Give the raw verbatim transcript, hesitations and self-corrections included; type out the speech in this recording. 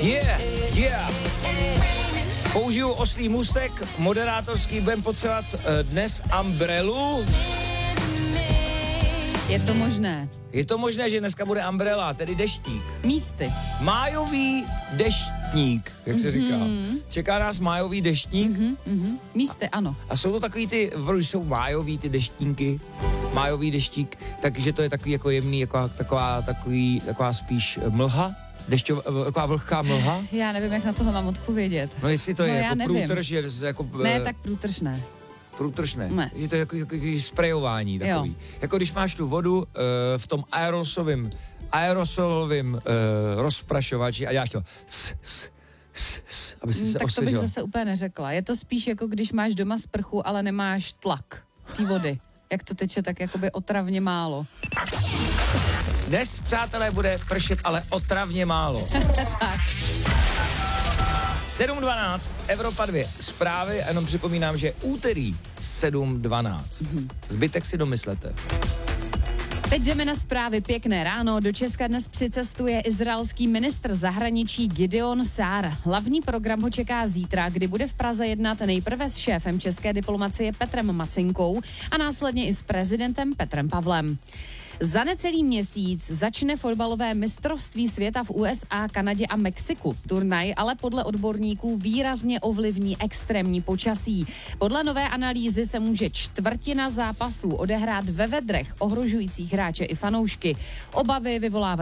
Yeah, yeah. Použiju oslý můstek, moderátorský, budem potřebovat uh, dnes umbrelu. Je to možné. Je to možné, že dneska bude umbrella, tedy deštník. Místy. Májový deštník, jak se říká. Mm-hmm. Čeká nás májový deštník. Mm-hmm, mm-hmm. Místy, ano. A jsou to takový ty, protože jsou májový ty deštníky, májový deštík, takže to je takový jako jemný, jako, taková, takový, taková spíš mlha, dešťová, taková vlhká mlha. Já nevím, jak na tohle mám odpovědět. No jestli to no, je jako průtrž, je jako... Ne, tak průtrž ne. Průtrž ne. Ne. Je to jako, jako, jako sprejování takový. Jo. Jako když máš tu vodu uh, v tom aerosovým, aerosolovým uh, rozprašovači a děláš to s, s, s, s, aby si mm, se tak osvěžila. to bych zase úplně neřekla. Je to spíš jako když máš doma sprchu, ale nemáš tlak té vody. Jak to teče, tak jakoby otravně málo. Dnes, přátelé, bude pršet, ale otravně málo. Tak. sedm dvanáct, Evropa dva zprávy, a jenom připomínám, že úterý sedm dvanáct. Mm-hmm. Zbytek si domyslete. Teď jdeme na zprávy. Pěkné ráno. Do Česka dnes přicestuje izraelský ministr zahraničí Gideon Sár. Hlavní program ho čeká zítra, kdy bude v Praze jednat nejprve s šéfem české diplomacie Petrem Macinkou a následně i s prezidentem Petrem Pavlem. Za necelý měsíc začne fotbalové mistrovství světa v U S A, Kanadě a Mexiku. Turnaj ale podle odborníků výrazně ovlivní extrémní počasí. Podle nové analýzy se může čtvrtina zápasů odehrát ve vedrech, ohrožujících hráče i fanoušky. Obavy vyvolává